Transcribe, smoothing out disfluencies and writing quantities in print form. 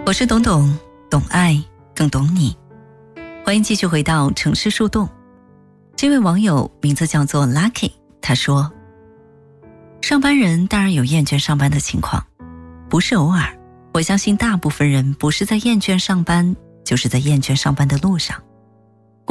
我是懂懂，懂爱更懂你。欢迎继续回到城市树洞。这位网友名字叫做 Lucky， 他说，上班人当然有厌倦上班的情况，不是偶尔，我相信大部分人不是在厌倦上班，就是在厌倦上班的路上。